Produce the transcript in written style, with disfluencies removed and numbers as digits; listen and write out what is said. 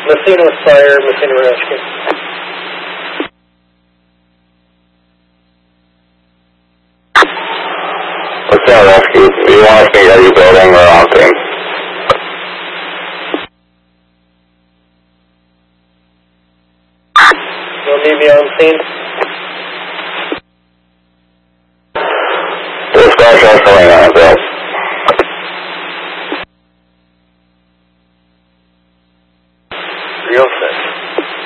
Messina with fire, Messina rescue. Messina rescue, do you want us to meet at your building or on scene? You'll need me on scene? Dispatch, I'm filling on it,